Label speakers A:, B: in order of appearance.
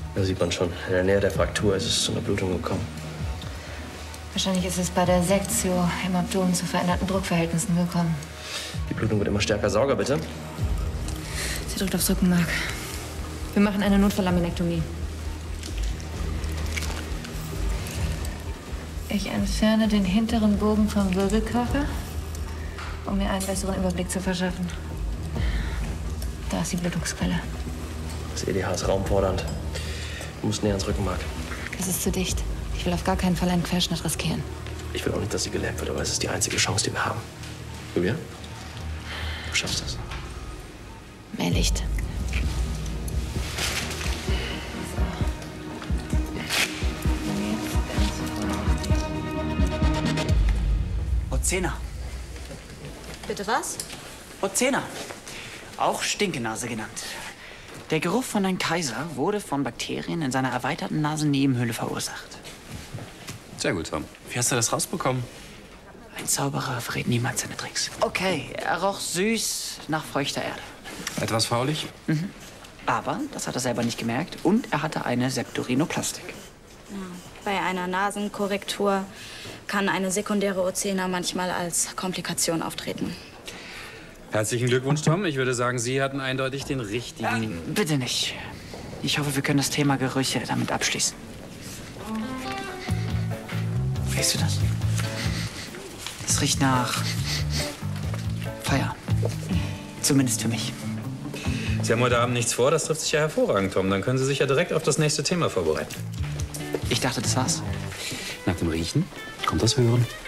A: Da sieht man schon, in der Nähe der Fraktur ist es zu einer Blutung gekommen.
B: Wahrscheinlich ist es bei der Sektio im Abdomen zu veränderten Druckverhältnissen gekommen.
A: Die Blutung wird immer stärker. Sauger, bitte.
B: Sie drückt aufs Rückenmark. Wir machen eine Notfalllaminektomie. Ich entferne den hinteren Bogen vom Wirbelkörper, um mir einen besseren Überblick zu verschaffen. Da ist die Blutungsquelle.
A: Das EDH ist raumfordernd. Du musst näher ans Rückenmark.
B: Es ist zu dicht. Ich will auf gar keinen Fall einen Querschnitt riskieren.
A: Ich will auch nicht, dass sie gelähmt wird, aber es ist die einzige Chance, die wir haben. Julia? Du schaffst das.
B: Mehr Licht.
C: Ozena.
B: Bitte was?
C: Ozena. Auch Stinkenase genannt. Der Geruch von ein Kaiser wurde von Bakterien in seiner erweiterten Nasennebenhöhle verursacht.
D: Sehr gut, Tom. Wie hast du das rausbekommen?
C: Ein Zauberer verrät niemals seine Tricks. Okay, er roch süß nach feuchter Erde.
D: Etwas faulig?
C: Mhm. Aber das hat er selber nicht gemerkt und er hatte eine Septorinoplastik.
E: Ja. Bei einer Nasenkorrektur kann eine sekundäre Ozena manchmal als Komplikation auftreten.
D: Herzlichen Glückwunsch, Tom. Ich würde sagen, Sie hatten eindeutig den richtigen...
C: Bitte nicht. Ich hoffe, wir können das Thema Gerüche damit abschließen. Riechst du das? Es riecht nach Feier. Zumindest für mich.
D: Sie haben heute Abend nichts vor, das trifft sich ja hervorragend, Tom. Dann können Sie sich ja direkt auf das nächste Thema vorbereiten.
C: Ich dachte, das war's.
D: Nach dem Riechen kommt das Hören.